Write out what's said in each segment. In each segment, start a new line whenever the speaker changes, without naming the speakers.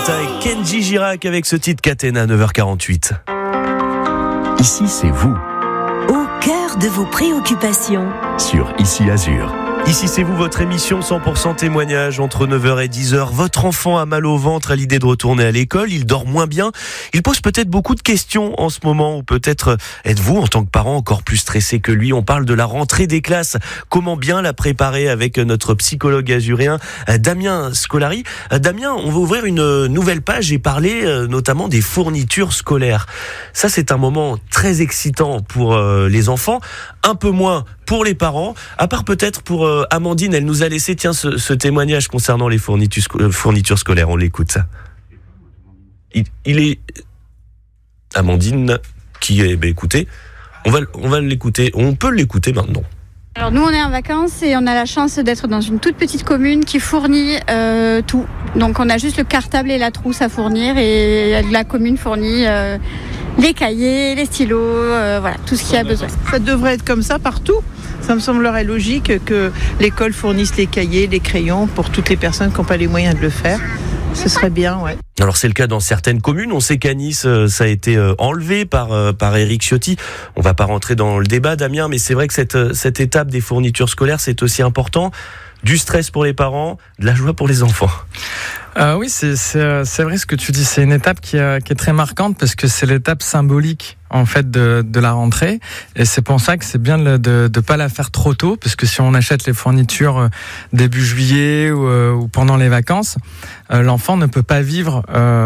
Travolta et Kenji Girac avec ce titre Catena, 9h48.
Ici, c'est vous.
Au cœur de vos préoccupations.
Sur Ici Azur.
Ici, c'est vous, votre émission 100% témoignage entre 9h et 10h. Votre enfant a mal au ventre à l'idée de retourner à l'école, il dort moins bien, il pose peut-être beaucoup de questions en ce moment, ou peut-être êtes-vous, en tant que parent, encore plus stressé que lui. On parle de la rentrée des classes, comment bien la préparer avec notre psychologue azuréen Damien Scolari. Damien, on va ouvrir une nouvelle page et parler notamment des fournitures scolaires. Ça, c'est un moment très excitant pour les enfants, un peu moins pour les parents, à part peut-être pour Amandine, elle nous a laissé ce témoignage concernant les fournitures scolaires. On l'écoute, ça. Il est... Amandine, qui est... écoutez, on va l'écouter. On peut l'écouter maintenant.
Alors nous on est en vacances et on a la chance d'être dans une toute petite commune qui fournit tout. Donc on a juste le cartable et la trousse à fournir et la commune fournit les cahiers, les stylos, voilà, tout ce qu'il y a besoin.
Ça devrait être comme ça partout. Ça me semblerait logique que l'école fournisse les cahiers, les crayons pour toutes les personnes qui n'ont pas les moyens de le faire. Ce serait bien, ouais.
Alors c'est le cas dans certaines communes. On sait qu'à Nice, ça a été enlevé par Éric Ciotti. On va pas rentrer dans le débat, Damien, mais c'est vrai que cette étape des fournitures scolaires, c'est aussi important. Du stress pour les parents, de la joie pour les enfants.
Oui, c'est vrai ce que tu dis. C'est une étape qui est très marquante parce que c'est l'étape symbolique en fait de la rentrée, et c'est pour ça que c'est bien de pas la faire trop tôt, parce que si on achète les fournitures début juillet ou pendant les vacances, l'enfant ne peut pas vivre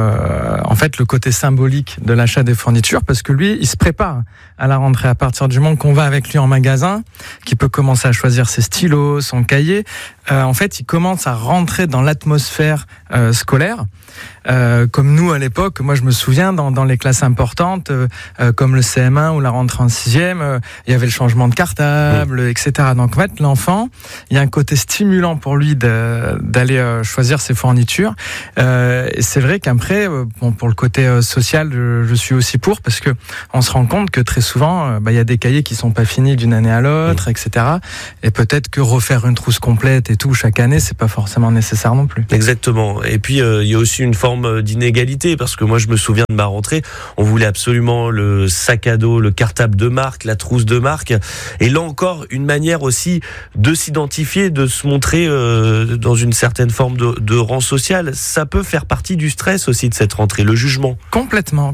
en fait le côté symbolique de l'achat des fournitures, parce que lui il se prépare à la rentrée à partir du moment qu'on va avec lui en magasin, qu'il peut commencer à choisir ses stylos, son cahier. En fait, il commence à rentrer dans l'atmosphère scolaire. Comme nous à l'époque, moi je me souviens dans les classes importantes, comme le CM1 ou la rentrée en 6e, il y avait le changement de cartable, etc. Donc en fait l'enfant, il y a un côté stimulant pour lui d'aller choisir ses fournitures. Et c'est vrai qu'après, pour le côté social, je suis aussi pour, parce que on se rend compte que très souvent, il y a des cahiers qui sont pas finis d'une année à l'autre, etc. Et peut-être que refaire une trousse complète et tout chaque année, c'est pas forcément nécessaire non plus.
Exactement. Et puis il y a aussi une forme d'inégalité, parce que moi je me souviens de ma rentrée, on voulait absolument le sac à dos, le cartable de marque, la trousse de marque, et là encore une manière aussi de s'identifier, de se montrer dans une certaine forme de rang social. Ça peut faire partie du stress aussi de cette rentrée, le jugement. Complètement.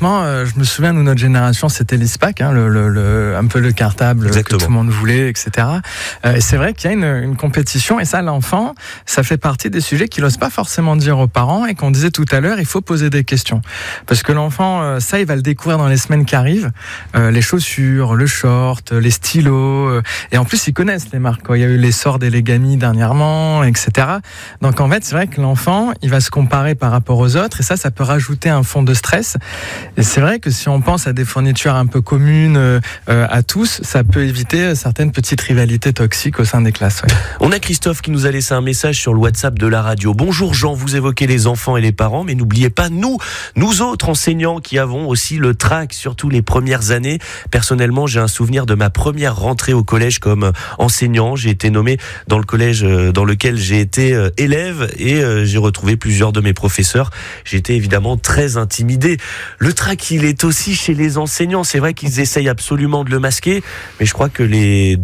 Je me souviens, nous, notre génération, c'était l'ISPAC, un peu le cartable. Exactement. Que tout le monde voulait, etc. Et c'est vrai qu'il y a une compétition, et ça, l'enfant, ça fait partie des sujets qu'il n'ose pas forcément dire aux parents, et qu'on disait tout à l'heure, il faut poser des questions. Parce que l'enfant, ça, il va le découvrir dans les semaines qui arrivent. Les chaussures, le short, les stylos. Et en plus, ils connaissent les marques. Il y a eu l'essor des Legami dernièrement, etc. Donc en fait, c'est vrai que l'enfant, il va se comparer par rapport aux autres, et ça peut rajouter un fond de stress. Et c'est vrai que si on pense à des fournitures un peu communes à tous, ça peut éviter certaines petites rivalités toxiques au sein des classes. Ouais.
On a Christophe qui nous a laissé un message sur le WhatsApp de la radio. Bonjour Jean, vous évoquez les enfants et les parents, mais n'oubliez pas nous autres enseignants qui avons aussi le trac, surtout les premières années. Personnellement, j'ai un souvenir de ma première rentrée au collège comme enseignant. J'ai été nommé dans le collège dans lequel j'ai été élève, et j'ai retrouvé plusieurs de mes professeurs. J'étais évidemment très intimidé. Le trac, il est aussi chez les enseignants. C'est vrai qu'ils essayent absolument de le masquer, mais je crois que les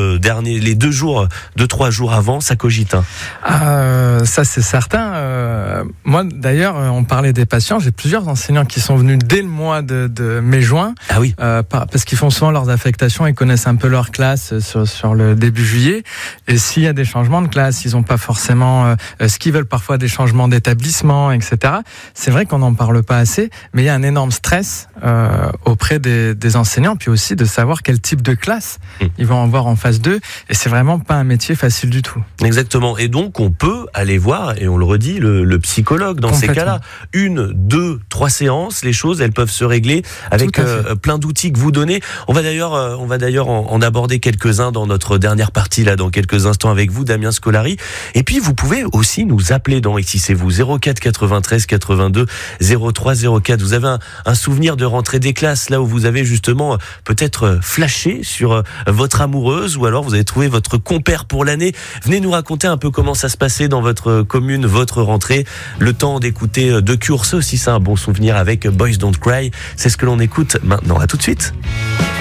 2-3 jours avant, ça cogite.
Ça c'est certain. Moi d'ailleurs, on parlait des patients. J'ai plusieurs enseignants qui sont venus dès le mois de mai-juin.
Ah oui.
Parce qu'ils font souvent leurs affectations, ils connaissent un peu leur classe sur le début juillet. Et s'il y a des changements de classe, ils n'ont pas forcément ce qu'ils veulent, parfois des changements d'établissement, etc. C'est vrai qu'on n'en parle pas assez, mais il y a un énorme stress auprès des enseignants, puis aussi de savoir quel type de classe ils vont avoir en phase 2. Et c'est vraiment pas un métier facile du tout.
Exactement. Et donc on peut aller voir, et on le redit, le psychologue dans ces cas-là. 1, 2, 3 séances, les choses elles peuvent se régler avec avec plein d'outils que vous donnez. On va d'ailleurs en aborder quelques-uns dans notre dernière partie là dans quelques instants avec vous, Damien Scolari. Et puis vous pouvez aussi nous appeler dans Ici c'est vous 04 93 82 03 04. Vous avez un souvenir de rentrée des classes là où vous avez justement peut-être flashé sur votre amoureuse ou alors vous avez trouvé votre compère pour l'année. Venez nous raconter un peu comment ça se passait dans votre commune, votre rentrée. Le temps d'écouter The Cure, c'est aussi ça un bon souvenir avec Boys Don't Cry. C'est ce que l'on écoute maintenant. À tout de suite.